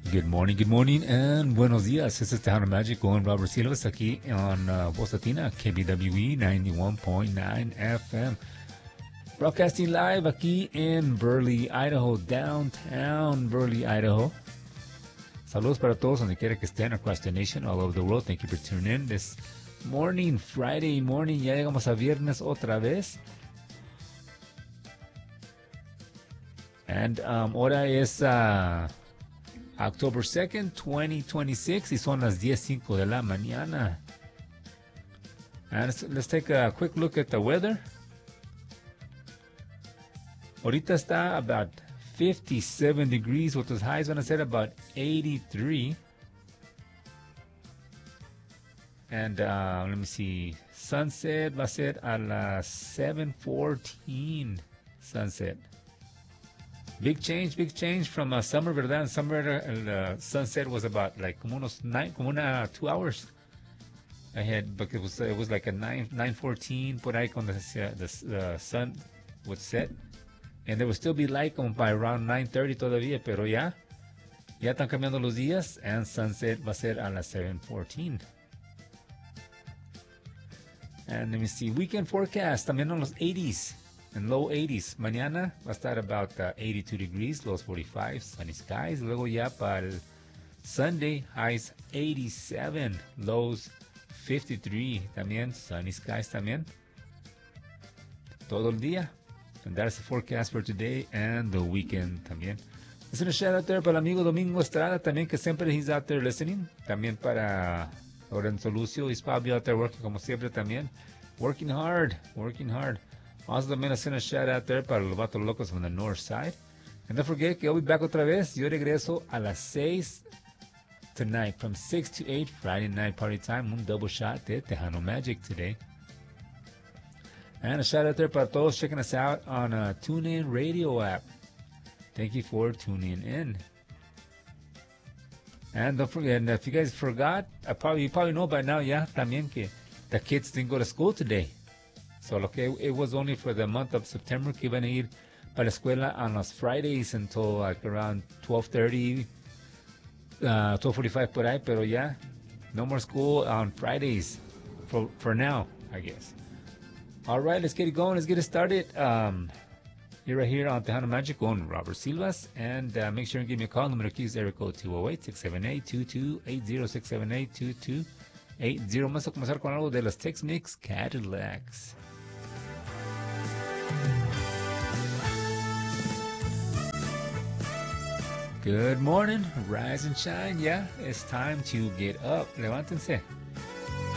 Good morning, and buenos dias. This is Tejano Magic con Robert Silvas aquí on Voz Latina, KBWE 91.9 FM. Broadcasting live aquí in Burley, Idaho, downtown Burley, Idaho. Saludos para todos donde quiera que estén across the nation, all over the world. Thank you for tuning in this morning, Friday morning. Ya llegamos a viernes otra vez. And ahora es October 2nd, 2026 y son las 10:05 de la mañana. And let's take a quick look at the weather. Ahorita está about 57 degrees with the highs going to set about 83. And let me see, sunset va a ser a las 7:14 sunset. Big change from summer, ¿verdad? In summer, el sunset was about like como 2 hours ahead, because it was like a 9:14 por ahí cuando the sun would set, and there would still be light como by around 9:30 todavía, pero ya están cambiando los días, and sunset va a ser a las 7:14. And let me see, weekend forecast también en los 80s. And low 80s. Mañana va a estar about 82 degrees, lows 45, sunny skies. Luego ya para el Sunday, highs 87, lows 53. También sunny skies también. Todo el día. And that's the forecast for today and the weekend también. Let's send a shout out there para el amigo Domingo Estrada también, que siempre he's out there listening. También para Lorenzo Lucio, he's probably out there working como siempre también. Working hard. Also también hacer a shout out there para los vatos locos from the north side. And don't forget que I'll be back otra vez. Yo regreso a las 6 tonight, from 6 to 8, Friday night party time. Un double shot de Tejano Magic today. And a shout out there para todos checking us out on a TuneIn Radio app. Thank you for tuning in. And don't forget, and if you guys forgot, you probably know by now, yeah, también que the kids didn't go to school today. So it was only for the month of September que iban a ir para la escuela on los Fridays until like around 12:30, 12:45 por ahí, pero ya, no more school on Fridays for now, I guess. All right, let's get it going. Let's get it started. You're right here on Tejano Magic on Robert Silvas, and make sure and give me a call. Number is area code 208-678-2280, 678-2280. Vamos a comenzar con algo de los Tex-Mex Cadillacs. Good morning, rise and shine. Yeah, it's time to get up. Levántense.